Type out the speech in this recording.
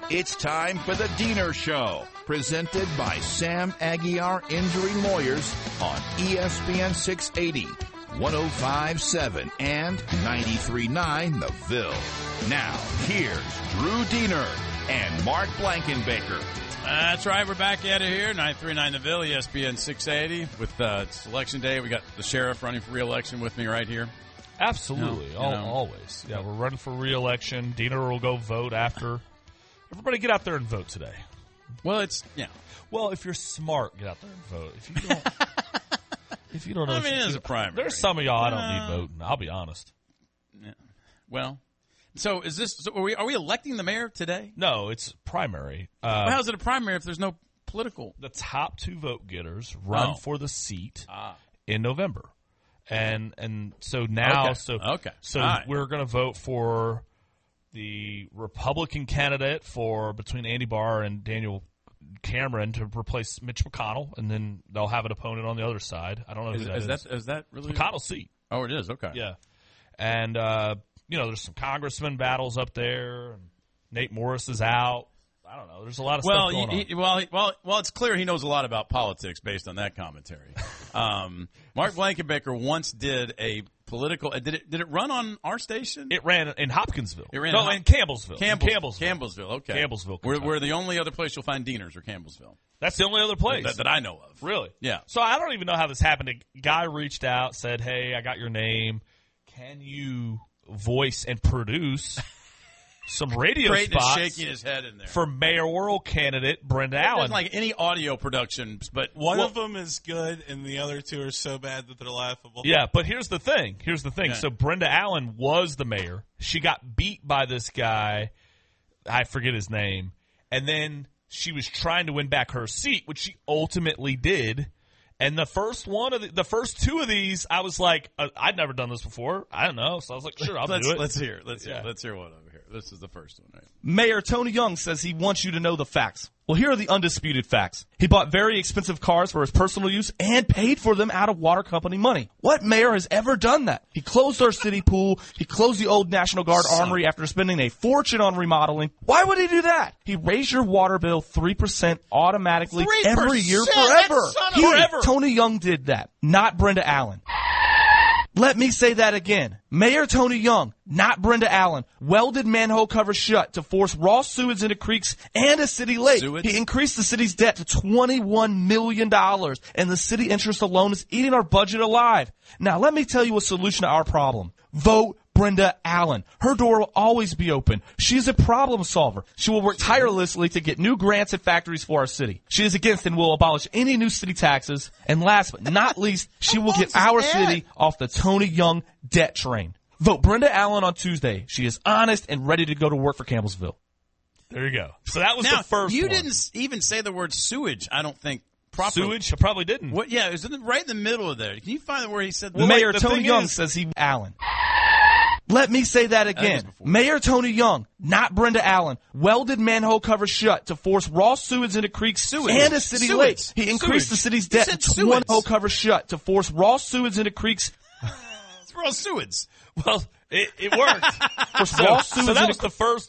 It's time for the Diener Show, presented by Sam Aguiar Injury Lawyers on ESPN 680, 105.7, and 93.9 The Ville. Now, here's Drew Diener and Mark Blankenbaker. That's right. We're back at it here. 93.9 The Ville, ESPN 680. With it's election day, we got the sheriff running for re-election with me right here. Absolutely. Always. Yeah, we're running for re-election. Diener will go vote after. Everybody get out there and vote today. Well, Well, if you're smart, get out there and vote. If you don't know. I mean, it is a primary. There's some of y'all I don't need voting. I'll be honest. Yeah. Well, so is this? So are we electing the mayor today? No, it's primary. Well, how is it a primary if there's no political? The top two vote getters run for the seat in November, and so now, so right. We're going to vote for the Republican candidate between Andy Barr and Daniel Cameron to replace Mitch McConnell, and then they'll have an opponent on the other side. I don't know who that is. Is that really McConnell's seat? Oh, it is. Okay. Yeah, and there's some congressman battles up there. And Nate Morris is out. I don't know. There's a lot of stuff going on. Well, it's clear he knows a lot about politics based on that commentary. Mark Blankenbaker once did a political. Did it run on our station? It ran in Hopkinsville. It ran in Campbellsville. Campbellsville. Okay. Campbellsville. We're the only other place you'll find Dieners or Campbellsville. That's the only other place that I know of. Really? Yeah. So I don't even know how this happened. A guy reached out, said, "Hey, I got your name. Can you voice and produce some radio spots shaking his head in there for mayoral candidate Brenda Allen?" Like any audio production, but one of them is good, and the other two are so bad that they're laughable. Yeah, but here's the thing. Yeah. So Brenda Allen was the mayor. She got beat by this guy. I forget his name. And then she was trying to win back her seat, which she ultimately did. And the first two of these, I was like, I'd never done this before. I don't know. So I was like, sure, I'll do it. Let's hear one over here. This is the first one, right? Mayor Tony Young says he wants you to know the facts. Well, here are the undisputed facts. He bought very expensive cars for his personal use and paid for them out of water company money. What mayor has ever done that? He closed our city pool. He closed the old National Guard Armory after spending a fortune on remodeling. Why would he do that? He raised your water bill 3% automatically 3%? every year forever. Forever. Tony Young did that, not Brenda Allen. Let me say that again. Mayor Tony Young, not Brenda Allen, welded manhole covers shut to force raw sewage into creeks and a city lake. He increased the city's debt to $21 million, and the city interest alone is eating our budget alive. Now, let me tell you a solution to our problem. Vote Brenda Allen. Her door will always be open. She is a problem solver. She will work tirelessly to get new grants and factories for our city. She is against and will abolish any new city taxes. And last but not least, she will get our city off the Tony Young debt train. Vote Brenda Allen on Tuesday. She is honest and ready to go to work for Campbellsville. There you go. So that was the first you one. didn't even say the word sewage, I don't think, properly. Sewage? I probably didn't. What? Yeah, it was right in the middle of there. Can you find where he said that? Well, Mayor Tony Young says he Allen. Let me say that again. Mayor Tony Young, not Brenda Allen, welded manhole covers shut to force raw sewage into creeks and a city lake. He increased the city's debt to manhole covers shut to force raw sewage into creeks. It's raw sewage. Well, it worked. Raw sewage so that was the first